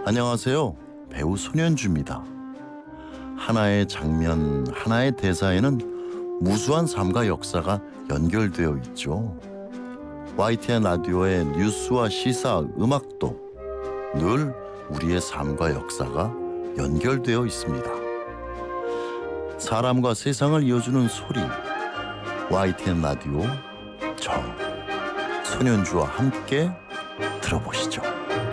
안녕하세요. 배우 손현주입니다. 하나의 장면, 하나의 대사에는 무수한 삶과 역사가 연결되어 있죠. YTN 라디오의 뉴스와 시사, 음악도 늘 우리의 삶과 역사가 연결되어 있습니다. 사람과 세상을 이어주는 소리, YTN 라디오, 저 손현주와 함께 들어보시죠.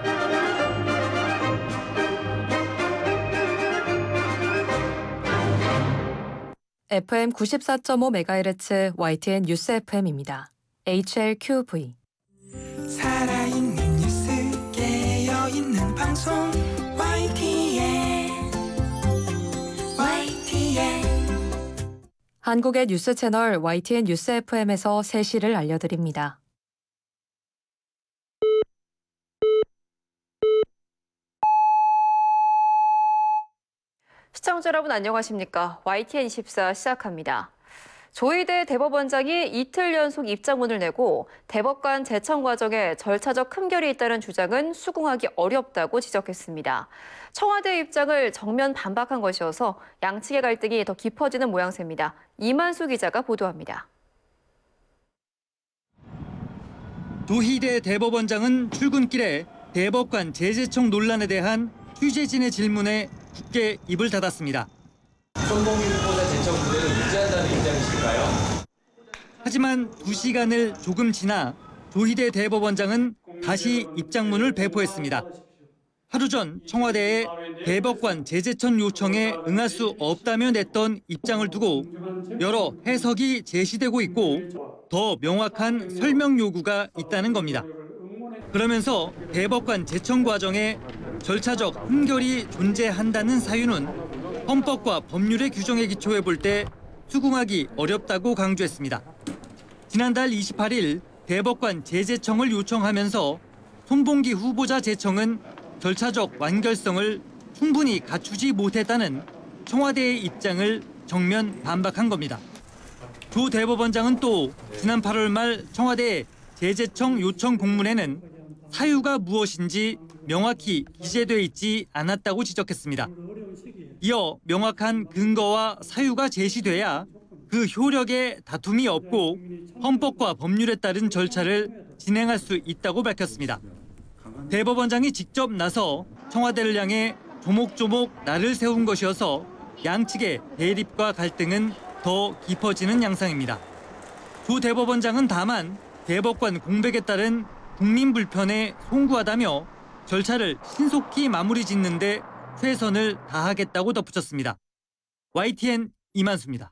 FM 94.5MHz YTN 뉴스 FM입니다. HLQV. 살아있는 뉴스 깨어있는 방송 YTN 한국의 뉴스 채널 YTN 뉴스 FM에서 세시를 알려드립니다. 시청자 여러분 안녕하십니까? YTN24 시작합니다. 조희대 대법원장이 이틀 연속 입장문을 내고 대법관 제청 과정에 절차적 흠결이 있다는 주장은 수긍하기 어렵다고 지적했습니다. 청와대 입장을 정면 반박한 것이어서 양측의 갈등이 더 깊어지는 모양새입니다. 이만수 기자가 보도합니다. 조희대 대법원장은 출근길에 대법관 재제청 논란에 대한 취재진의 질문에 굳게 입을 닫았습니다. 손봉기 후보자 제청 문제를 유지한다는 입장이실까요? 하지만 2시간을 조금 지나 조희대 대법원장은 다시 입장문을 배포했습니다. 하루 전 청와대에 대법관 재제청 요청에 응할 수 없다며 냈던 입장을 두고 여러 해석이 제시되고 있고 더 명확한 설명 요구가 있다는 겁니다. 그러면서 대법관 제청 과정에 절차적 흠결이 존재한다는 사유는 헌법과 법률의 규정에 기초해 볼 때 수긍하기 어렵다고 강조했습니다. 지난달 28일 대법관 재제청을 요청하면서 손봉기 후보자 제청은 절차적 완결성을 충분히 갖추지 못했다는 청와대의 입장을 정면 반박한 겁니다. 조 대법원장은 또 지난 8월 말 청와대 재제청 요청 공문에는 사유가 무엇인지 명확히 기재돼 있지 않았다고 지적했습니다. 이어 명확한 근거와 사유가 제시돼야 그 효력에 다툼이 없고 헌법과 법률에 따른 절차를 진행할 수 있다고 밝혔습니다. 대법원장이 직접 나서 청와대를 향해 조목조목 날을 세운 것이어서 양측의 대립과 갈등은 더 깊어지는 양상입니다. 조 대법원장은 다만 대법관 공백에 따른 국민 불편에 송구하다며 절차를 신속히 마무리 짓는 데 최선을 다하겠다고 덧붙였습니다. YTN 이만수입니다.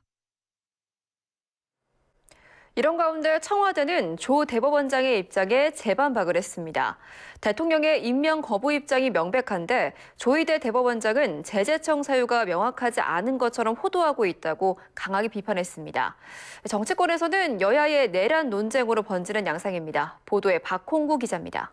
이런 가운데 청와대는 조 대법원장의 입장에 재반박을 했습니다. 대통령의 임명 거부 입장이 명백한데 조희대 대법원장은 재제청 사유가 명확하지 않은 것처럼 호도하고 있다고 강하게 비판했습니다. 정치권에서는 여야의 내란 논쟁으로 번지는 양상입니다. 보도에 박홍구 기자입니다.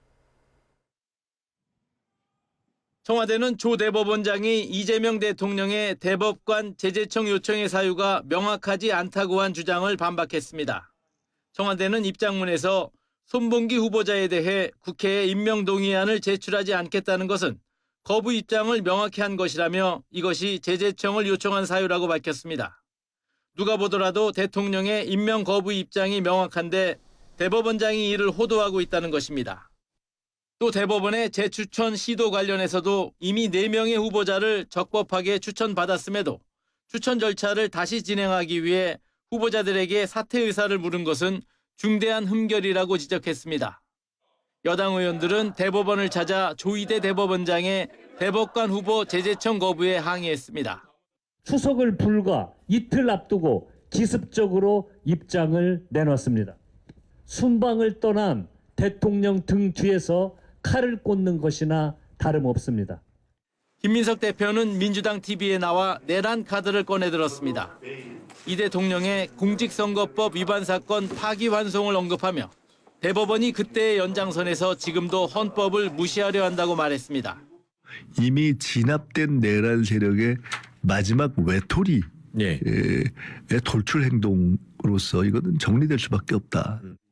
청와대는 조 대법원장이 이재명 대통령의 대법관 재제청 요청의 사유가 명확하지 않다고 한 주장을 반박했습니다. 청와대는 입장문에서 손봉기 후보자에 대해 국회에 임명동의안을 제출하지 않겠다는 것은 거부 입장을 명확히 한 것이라며 이것이 재제청을 요청한 사유라고 밝혔습니다. 누가 보더라도 대통령의 임명 거부 입장이 명확한데 대법원장이 이를 호도하고 있다는 것입니다. 또 대법원의 재추천 시도 관련해서도 이미 4명의 후보자를 적법하게 추천받았음에도 추천 절차를 다시 진행하기 위해 후보자들에게 사퇴 의사를 물은 것은 중대한 흠결이라고 지적했습니다. 여당 의원들은 대법원을 찾아 조희대 대법원장의 대법관 후보 재제청 거부에 항의했습니다. 추석을 불과 이틀 앞두고 기습적으로 입장을 내놨습니다. 순방을 떠난 대통령 등 뒤에서 칼을 꽂는 것이나 다름없습니다. 김민석 대표는 민주당 TV에 나와 내란 카드를 꺼내들었습니다. 이 대통령의 공직선거법 위반 사건 파기환송을 언급하며 대법원이 그때의 연장선에서 지금도 헌법을 무시하려 한다고 말했습니다. 이미 진압된 내란 세력의 마지막 외톨이의 돌출 행동으로서 이거는 정리될 수밖에 없다.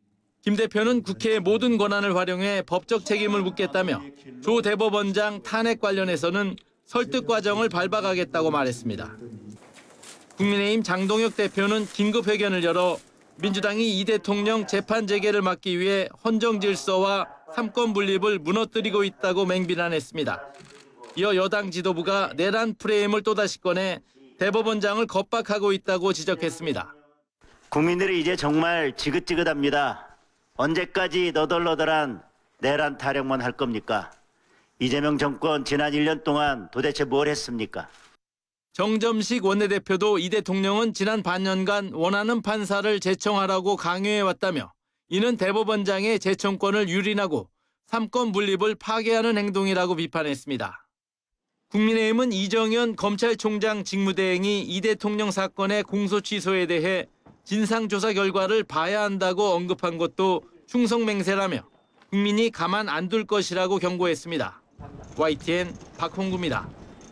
김 대표는 국회의 모든 권한을 활용해 법적 책임을 묻겠다며 조 대법원장 탄핵 관련해서는 설득 과정을 밟아가겠다고 말했습니다. 국민의힘 장동혁 대표는 긴급 회견을 열어 민주당이 이 대통령 재판 재개를 막기 위해 헌정 질서와 삼권 분립을 무너뜨리고 있다고 맹비난했습니다. 이어 여당 지도부가 내란 프레임을 또다시 꺼내 대법원장을 겁박하고 있다고 지적했습니다. 국민들이 이제 정말 지긋지긋합니다. 언제까지 너덜너덜한 내란 타령만 할 겁니까? 이재명 정권 지난 1년 동안 도대체 뭘 했습니까? 정점식 원내대표도 이 대통령은 지난 반년간 원하는 판사를 제청하라고 강요해왔다며 이는 대법원장의 제청권을 유린하고 삼권 분립을 파괴하는 행동이라고 비판했습니다. 국민의힘은 이정현 검찰총장 직무대행이 이 대통령 사건의 공소 취소에 대해 진상조사 결과를 봐야 한다고 언급한 것도 충성맹세라며 국민이 가만 안 둘 것이라고 경고했습니다. YTN 박홍구입니다.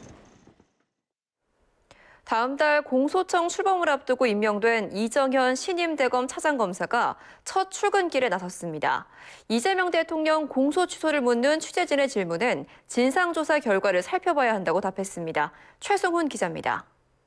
다음 달 공소청 출범을 앞두고 임명된 이정현 신임 대검 차장검사가 첫 출근길에 나섰습니다. 이재명 대통령 공소 취소를 묻는 취재진의 질문은 진상조사 결과를 살펴봐야 한다고 답했습니다. 최승훈 기자입니다.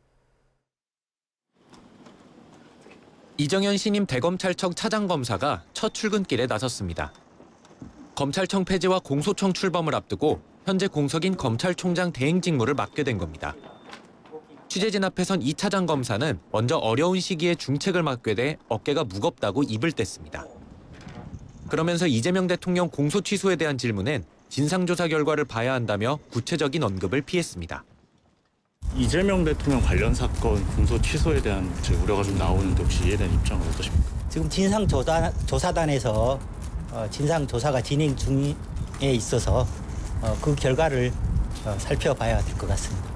이정현 신임 대검찰청 차장검사가 첫 출근길에 나섰습니다. 검찰청 폐지와 공소청 출범을 앞두고 현재 공석인 검찰총장 대행 직무를 맡게 된 겁니다. 취재진 앞에선 이 차장검사는 먼저 어려운 시기에 중책을 맡게 돼 어깨가 무겁다고 입을 뗐습니다. 그러면서 이재명 대통령 공소 취소에 대한 질문엔 진상조사 결과를 봐야 한다며 구체적인 언급을 피했습니다. 이재명 대통령 관련 사건 공소 취소에 대한 우려가 좀 나오는데 혹시 이에 대한 입장은 어떠십니까? 지금 진상조사단에서 진상조사가 진행 중에 있어서 그 결과를 살펴봐야 될 것 같습니다.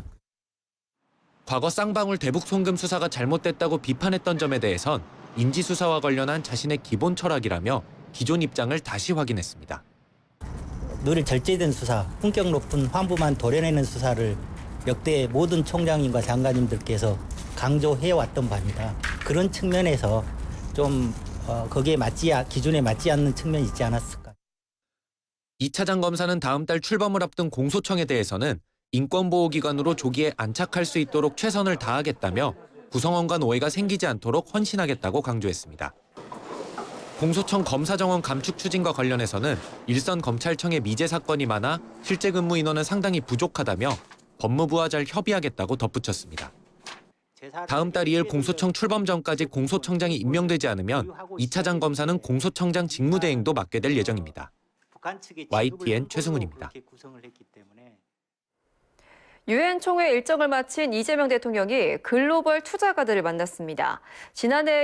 과거 쌍방울 대북 송금 수사가 잘못됐다고 비판했던 점에 대해선 인지수사와 관련한 자신의 기본 철학이라며 기존 입장을 다시 확인했습니다. 늘 절제된 수사, 품격 높은 환부만 도려내는 수사를 역대 모든 총장님과 장관님들께서 강조해왔던 바입니다. 그런 측면에서 좀 거기에 기준에 맞지 않는 측면이 있지 않았을까. 이 차장검사는 다음 달 출범을 앞둔 공소청에 대해서는 인권보호기관으로 조기에 안착할 수 있도록 최선을 다하겠다며 구성원 간 오해가 생기지 않도록 헌신하겠다고 강조했습니다. 공소청 검사 정원 감축 추진과 관련해서는 일선 검찰청의 미제 사건이 많아 실제 근무 인원은 상당히 부족하다며 법무부와 잘 협의하겠다고 덧붙였습니다. 다음 달 2일 공소청 출범 전까지 공소청장이 임명되지 않으면 이 차장검사는 공소청장 직무대행도 맡게 될 예정입니다. YTN 최승훈입니다. 유엔 총회 일정을 마친 이재명 대통령이 글로벌 투자가들을 만났습니다. 지난해